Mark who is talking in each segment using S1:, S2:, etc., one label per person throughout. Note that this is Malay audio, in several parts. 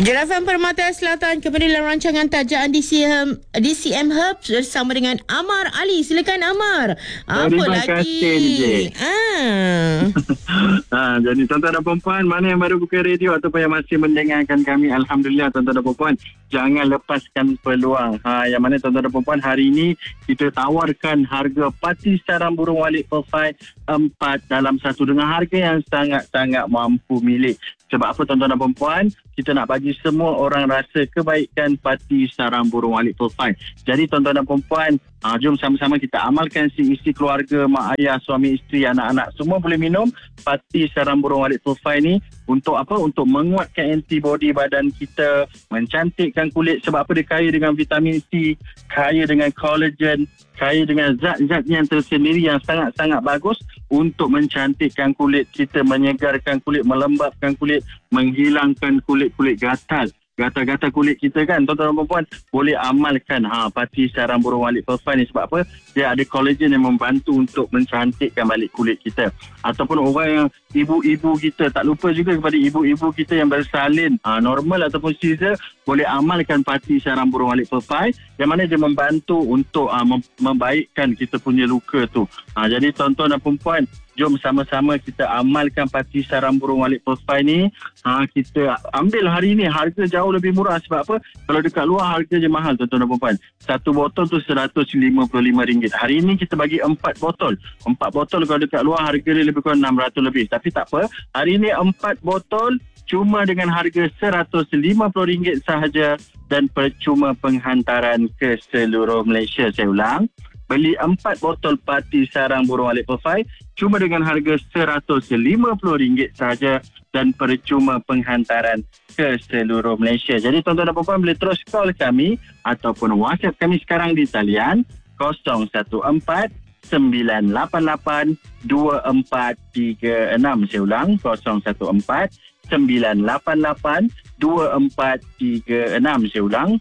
S1: Jeravan Permata Selatan kembali dalam rancangan tajaan DCM Herbs bersama dengan Amar Ali. Silakan Amar. Apa
S2: Terima
S1: lagi?
S2: kasih, jadi tuan-tuan dan puan, mana yang baru buka radio ataupun yang masih mendengarkan kami, Alhamdulillah tuan-tuan dan puan, jangan lepaskan peluang. Yang mana tuan-tuan dan puan, hari ini kita tawarkan harga parti sarang burung walit profile 4 dalam 1 dengan harga yang sangat-sangat mampu milik. Sebab apa tuan-tuan dan puan, kita nak bagi semua orang rasa kebaikan parti sarang burung walit profile. Jadi tuan-tuan dan puan, jom sama-sama kita amalkan isi keluarga, mak ayah, suami isteri, anak-anak semua boleh minum parti sarang burung walit profile ni. Untuk apa? Untuk menguatkan antibody badan kita, mencantikkan kulit. Sebab apa? Dia kaya dengan vitamin C, kaya dengan collagen, kaya dengan zat-zat yang tersendiri yang sangat-sangat bagus untuk mencantikkan kulit kita, menyegarkan kulit, melembabkan kulit, menghilangkan kulit-kulit gatal kulit kita kan. Tuan-tuan dan puan boleh amalkan parti sarang burung walit profile ni. Sebab apa? Dia ada collagen yang membantu untuk mencantikkan balik kulit kita. Ataupun orang yang ibu-ibu kita, tak lupa juga kepada ibu-ibu kita yang bersalin normal ataupun caesar, boleh amalkan parti sarang burung walit profile yang mana dia membantu untuk membaikkan kita punya luka tu. Jadi tuan-tuan dan puan, jom sama-sama kita amalkan parti sarang burung walit profile ni. Kita ambil hari ni, harga jauh lebih murah. Sebab apa? Kalau dekat luar harga je mahal tuan-tuan dan puan. Satu botol tu RM155. Hari ni kita bagi 4 botol. 4 botol kalau dekat luar harga dia lebih kurang RM600 lebih. Tapi tak apa, hari ni 4 botol cuma dengan harga RM150 sahaja dan percuma penghantaran ke seluruh Malaysia. Saya ulang, beli 4 botol parti sarang burung walit profile cuma dengan harga RM150 sahaja dan percuma penghantaran ke seluruh Malaysia. Jadi tuan-tuan dan puan boleh terus call kami ataupun WhatsApp kami sekarang di talian 014-988-2436. Saya ulang, 014-988-2436. Saya ulang,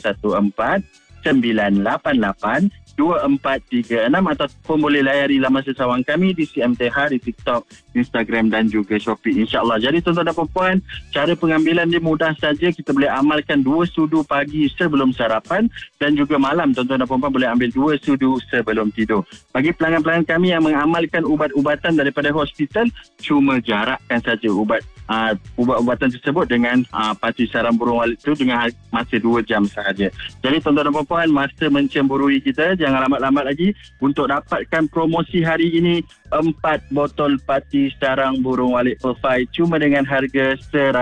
S2: 014-988-2436 ataupun boleh layari laman sesawang kami di CMTH, di TikTok, Instagram dan juga Shopee, insyaAllah. Jadi tuan-tuan dan puan, cara pengambilan dia mudah saja. Kita boleh amalkan 2 sudu pagi sebelum sarapan dan juga malam. Tuan-tuan dan puan boleh ambil 2 sudu sebelum tidur. Bagi pelanggan-pelanggan kami yang mengamalkan ubat-ubatan daripada hospital, cuma jarakkan saja ubat-ubatan tersebut dengan parti sarang burung walit itu dengan masa 2 jam sahaja. Jadi tuan-tuan dan puan, masa mencemburui kita, jangan lambat-lambat lagi untuk dapatkan promosi hari ini. 4 botol parti sarang burung walit profile cuma dengan harga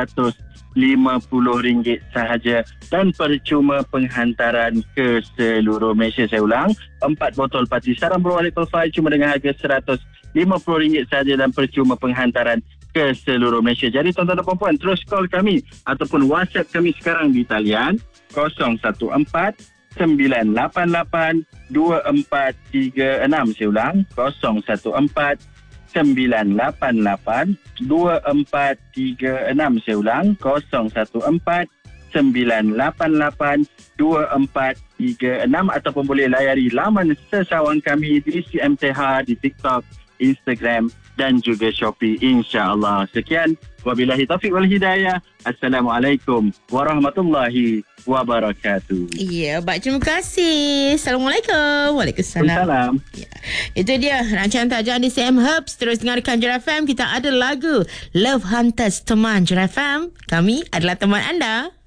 S2: RM150 sahaja dan percuma penghantaran ke seluruh Malaysia. Saya ulang, 4 botol parti sarang burung walit profile cuma dengan harga RM150 sahaja dan percuma penghantaran ke seluruh Malaysia. Jadi tuan-tuan dan puan, terus call kami ataupun WhatsApp kami sekarang di talian 014-988-2436. Saya ulang, 014-988-2436. Saya ulang, 014-988-2436 ataupun boleh layari laman sesawang kami di CMTH, di TikTok, Instagram dan juga Shopee, insya-Allah. Sekian, wabillahi taufiq wal hidayah. Assalamualaikum warahmatullahi wabarakatuh.
S1: Ya, baik, terima kasih. Assalamualaikum. Waalaikumsalam. Ya, itu dia rancangan tajaan DCM Herbs. Terus dengarkan Jera FM. Kita ada lagu Love Hunters, teman Jera FM. Kami adalah teman anda.